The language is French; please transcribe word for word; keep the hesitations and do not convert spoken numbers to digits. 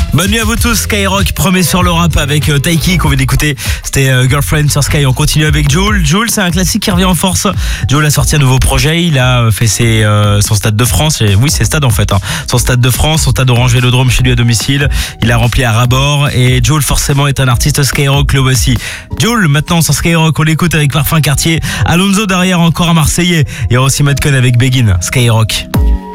Bonne nuit à vous tous, Skyrock promet sur le rap avec euh, Taiki qu'on vient d'écouter. C'était euh, Girlfriend sur Sky. On continue avec Jul. Jul, c'est un classique qui revient en force. Jul a sorti un nouveau projet. Il a fait ses, euh, son stade de France. Et, oui, c'est stade en fait. Hein. Son stade de France, son stade Orange Vélodrome chez lui à domicile. Il a rempli à ras-bord. Et Jul, forcément, est un artiste Skyrock le voici. Jul, maintenant sur Skyrock, on l'écoute avec Parfum Quartier. Alonso derrière, encore un Marseillais. Il y aura aussi Madcon avec Begin. Skyrock.